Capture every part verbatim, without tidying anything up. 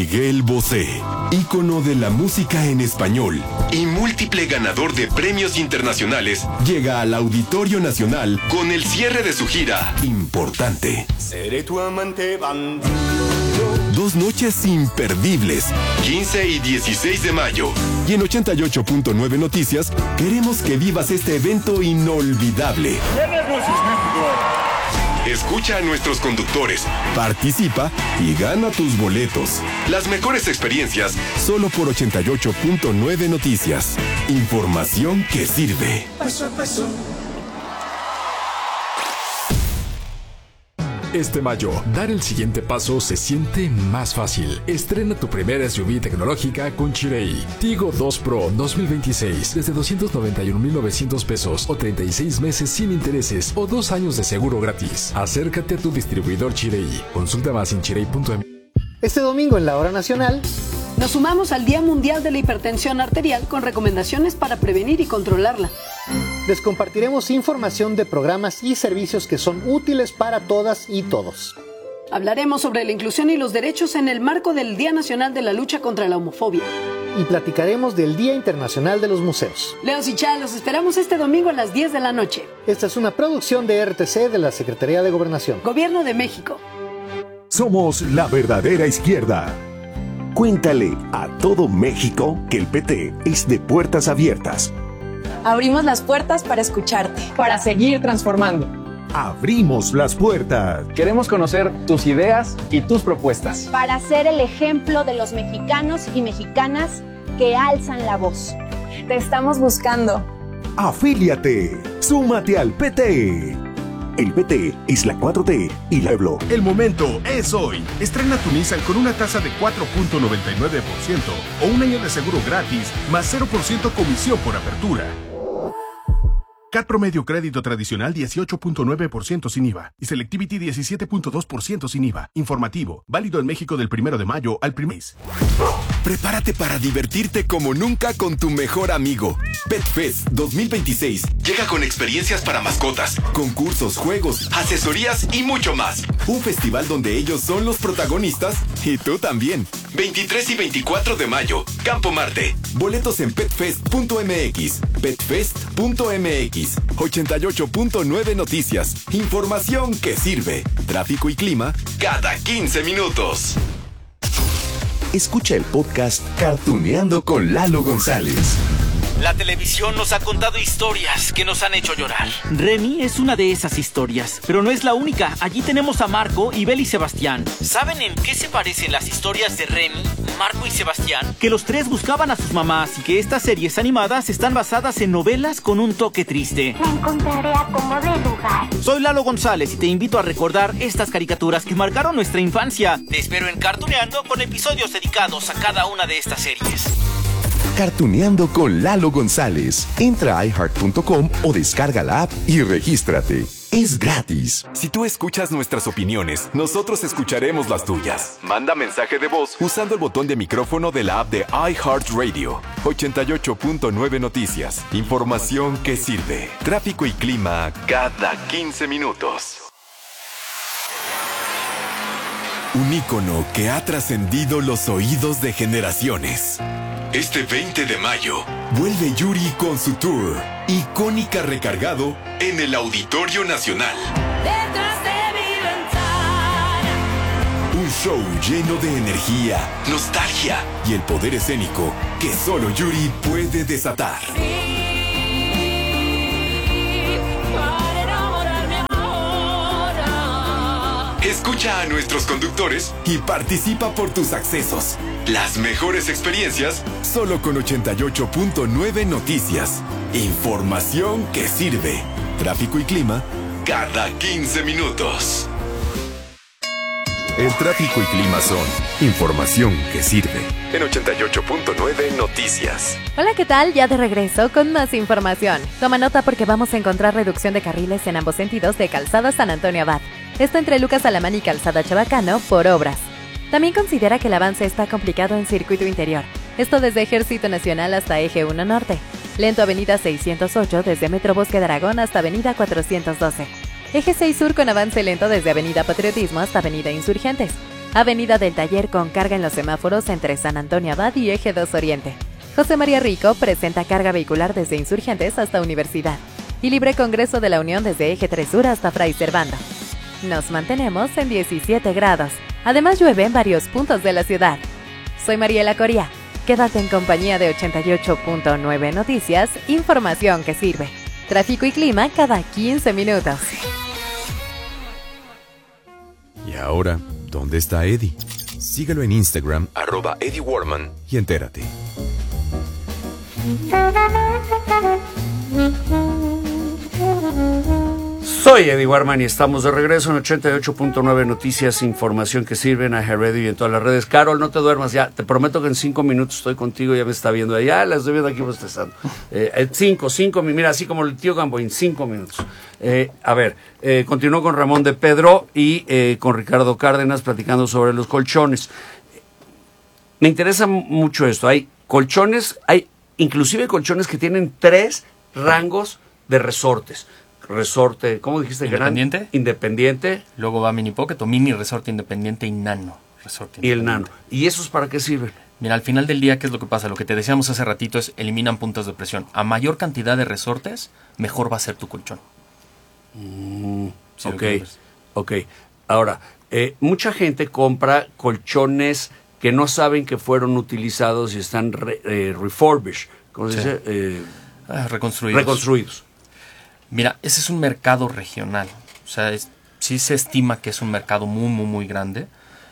Miguel Bosé, ícono de la música en español y múltiple ganador de premios internacionales, llega al Auditorio Nacional con el cierre de su gira Importante. Seré tu amante bandido. Dos noches imperdibles, quince y dieciséis de mayo. Y en ochenta y ocho punto nueve Noticias, queremos que vivas este evento inolvidable. Escucha a nuestros conductores, participa y gana tus boletos. Las mejores experiencias solo por ochenta y ocho punto nueve Noticias. Información que sirve. Paso a paso. Este mayo, dar el siguiente paso se siente más fácil. Estrena tu primera S U V tecnológica con Chery. Tigo dos Pro dos mil veintiséis desde doscientos noventa y un mil novecientos pesos o treinta y seis meses sin intereses o dos años de seguro gratis. Acércate a tu distribuidor Chery. Consulta más en chery punto m x. Este domingo en la Hora Nacional nos sumamos al Día Mundial de la Hipertensión Arterial con recomendaciones para prevenir y controlarla. Les compartiremos información de programas y servicios que son útiles para todas y todos. Hablaremos sobre la inclusión y los derechos en el marco del Día Nacional de la Lucha contra la Homofobia. Y platicaremos del Día Internacional de los Museos. Leos y Chá, los esperamos este domingo a las diez de la noche. Esta es una producción de R T C de la Secretaría de Gobernación. Gobierno de México. Somos la verdadera izquierda. Cuéntale a todo México que el P T es de puertas abiertas. Abrimos las puertas para escucharte, para seguir transformando. Abrimos las puertas. Queremos conocer tus ideas y tus propuestas. Para ser el ejemplo de los mexicanos y mexicanas que alzan la voz. Te estamos buscando. Afíliate. Súmate al P T. El P T es la cuatro T y la pueblo. El momento es hoy. Estrena tu Nissan con una tasa de cuatro punto noventa y nueve por ciento o un año de seguro gratis más cero por ciento comisión por apertura. C A T promedio crédito tradicional dieciocho punto nueve por ciento sin I V A y Selectivity diecisiete punto dos por ciento sin I V A. Informativo, válido en México del primero de mayo al primer mes. Prepárate para divertirte como nunca con tu mejor amigo. PetFest dos mil veintiséis llega con experiencias para mascotas, concursos, juegos, asesorías y mucho más. Un festival donde ellos son los protagonistas y tú también. veintitrés y veinticuatro de mayo, Campo Marte. Boletos en petfest punto m x. petfest punto m x. ochenta y ocho punto nueve Noticias. Información que sirve. Tráfico y clima cada quince minutos. Escucha el podcast Cartuneando con Lalo González. La televisión nos ha contado historias que nos han hecho llorar. Remy es una de esas historias, pero no es la única. Allí tenemos a Marco y Bel y Sebastián. ¿Saben en qué se parecen las historias de Remy, Marco y Sebastián? Que los tres buscaban a sus mamás y que estas series animadas están basadas en novelas con un toque triste. Me encontraré a como de lugar. Soy Lalo González y te invito a recordar estas caricaturas que marcaron nuestra infancia. Te espero en Cartuneando con episodios dedicados a cada una de estas series. Cartuneando con Lalo González. Entra a i heart punto com o descarga la app y regístrate. Es gratis. Si tú escuchas nuestras opiniones, nosotros escucharemos las tuyas. Manda mensaje de voz usando el botón de micrófono de la app de iHeartRadio. ochenta y ocho punto nueve Noticias. Información que sirve. Tráfico y clima cada quince minutos. Un ícono que ha trascendido los oídos de generaciones. Este veinte de mayo, vuelve Yuri con su tour, Icónica Recargado, en el Auditorio Nacional. Detrás de mi ventana. Un show lleno de energía, nostalgia y el poder escénico que solo Yuri puede desatar. Sí, para enamorarme ahora. Escucha a nuestros conductores y participa por tus accesos. Las mejores experiencias solo con ochenta y ocho punto nueve Noticias. Información que sirve. Tráfico y clima cada quince minutos. El tráfico y clima son información que sirve. En ochenta y ocho punto nueve Noticias. Hola, ¿qué tal? Ya de regreso con más información. Toma nota porque vamos a encontrar reducción de carriles en ambos sentidos de Calzada San Antonio Abad. Esto entre Lucas Alamán y Calzada Chabacano por obras. También considera que el avance está complicado en circuito interior. Esto desde Ejército Nacional hasta Eje uno Norte. Lento Avenida seiscientos ocho desde Metro Bosque de Aragón hasta Avenida cuatrocientos doce. Eje seis Sur con avance lento desde Avenida Patriotismo hasta Avenida Insurgentes. Avenida del Taller con carga en los semáforos entre San Antonio Abad y Eje dos Oriente. José María Rico presenta carga vehicular desde Insurgentes hasta Universidad y Libre Congreso de la Unión desde Eje tres Sur hasta Fray Servando. Nos mantenemos en diecisiete grados. Además llueve en varios puntos de la ciudad. Soy Mariela Coria. Quédate en compañía de ochenta y ocho punto nueve Noticias, información que sirve. Tráfico y clima cada quince minutos. Y ahora, ¿dónde está Eddie? Síguelo en Instagram, arroba Eddie Warman, y entérate. Soy Eddie Warman y estamos de regreso en ochenta y ocho punto nueve Noticias, información que sirve en iHeartRadio y en todas las redes. Carol, no te duermas ya, te prometo que en cinco minutos estoy contigo, ya me está viendo allá, la estoy viendo aquí bostezando. Eh, cinco, cinco, mira, así como el tío Gamboín, cinco minutos. Eh, a ver, eh, continúo con Ramón de Pedro y eh, con Ricardo Cárdenas platicando sobre los colchones. Me interesa mucho esto, hay colchones, hay inclusive colchones que tienen tres rangos de resortes. Resorte, ¿cómo dijiste? Independiente. Gran, independiente. Luego va Mini Pocket o Mini Resorte Independiente y Nano Resorte Y el Nano. ¿Y esos para qué sirven? Mira, al final del día, ¿qué es lo que pasa? Lo que te decíamos hace ratito es eliminan puntos de presión. A mayor cantidad de resortes, mejor va a ser tu colchón. Mm, sí, ok, ok. Ahora, eh, mucha gente compra colchones que no saben que fueron utilizados y están re, eh, refurbished. ¿Cómo se sí. dice? Eh, ah, reconstruidos. Reconstruidos. Mira, ese es un mercado regional, o sea, es, sí se estima que es un mercado muy, muy, muy grande.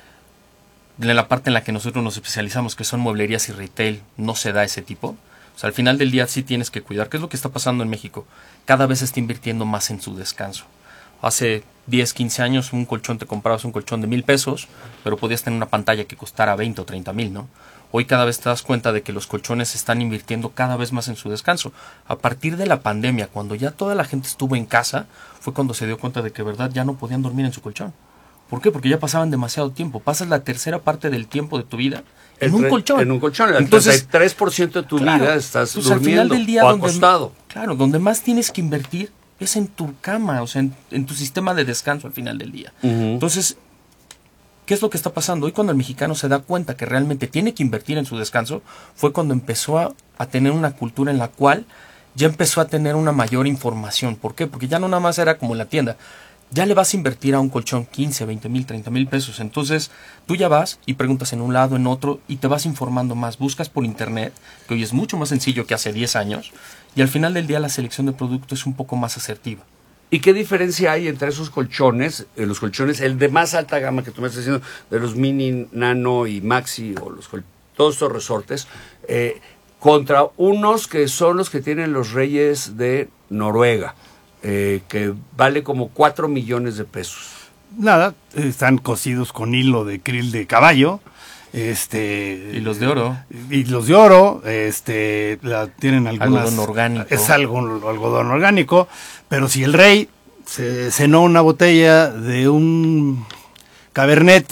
En la parte en la que nosotros nos especializamos, que son mueblerías y retail, no se da ese tipo. O sea, al final del día sí tienes que cuidar. ¿Qué es lo que está pasando en México? Cada vez se está invirtiendo más en su descanso. Hace diez, quince años un colchón, te comprabas un colchón de mil pesos, pero podías tener una pantalla que costara veinte o treinta mil, ¿no? Hoy cada vez te das cuenta de que los colchones se están invirtiendo cada vez más en su descanso. A partir de la pandemia, cuando ya toda la gente estuvo en casa, fue cuando se dio cuenta de que, verdad, ya no podían dormir en su colchón. ¿Por qué? Porque ya pasaban demasiado tiempo. Pasas la tercera parte del tiempo de tu vida en un colchón. En un colchón. Entonces, el treinta y tres por ciento de tu claro, vida estás entonces, durmiendo al final del día, o donde, acostado. Claro, donde más tienes que invertir es en tu cama, o sea, en, en tu sistema de descanso al final del día. Uh-huh. Entonces, ¿qué es lo que está pasando? Hoy cuando el mexicano se da cuenta que realmente tiene que invertir en su descanso, fue cuando empezó a, a tener una cultura en la cual ya empezó a tener una mayor información. ¿Por qué? Porque ya no nada más era como en la tienda. Ya le vas a invertir a un colchón quince, veinte mil, treinta mil pesos. Entonces, tú ya vas y preguntas en un lado, en otro, y te vas informando más. Buscas por internet, que hoy es mucho más sencillo que hace diez años, y al final del día la selección de productos es un poco más asertiva. ¿Y qué diferencia hay entre esos colchones, eh, los colchones, el de más alta gama que tú me estás diciendo, de los Mini, Nano y Maxi, o los todos estos resortes, eh, contra unos que son los que tienen los Reyes de Noruega, eh, que vale como cuatro millones de pesos? Nada, están cosidos con hilo de krill de caballo. Este y los de oro y los de oro este la, tienen algunas algodón orgánico, es algo algodón orgánico, pero si el rey se cenó una botella de un cabernet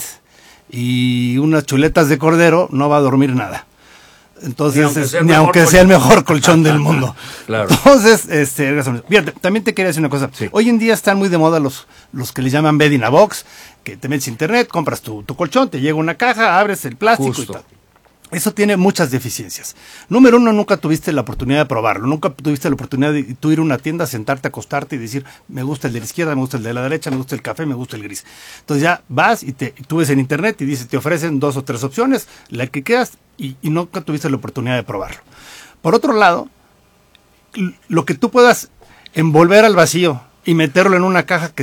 y unas chuletas de cordero, no va a dormir nada. Entonces, ni aunque, es, sea, ni aunque sea el mejor colchón del mundo. Claro. Entonces, este, fíjate, también te quería decir una cosa. Sí. Hoy en día están muy de moda los, los que le llaman bed in a box, que te metes a internet, compras tu, tu colchón, te llega una caja, abres el plástico Justo. y tal. Eso tiene muchas deficiencias. Número uno, nunca tuviste la oportunidad de probarlo. Nunca tuviste la oportunidad de tú ir a una tienda, sentarte, acostarte y decir, me gusta el de la izquierda, me gusta el de la derecha, me gusta el café, me gusta el gris. Entonces ya vas y te, tú ves en internet y dices, te ofrecen dos o tres opciones, la que quieras, y, y nunca tuviste la oportunidad de probarlo. Por otro lado, lo que tú puedas envolver al vacío y meterlo en una caja que